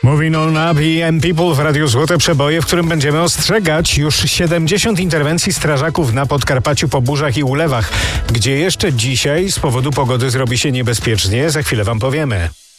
Moving on up i M-People w Radiu Złote Przeboje, w którym będziemy ostrzegać już 70 interwencji strażaków na Podkarpaciu po burzach i ulewach, gdzie jeszcze dzisiaj z powodu pogody zrobi się niebezpiecznie. Za chwilę wam powiemy.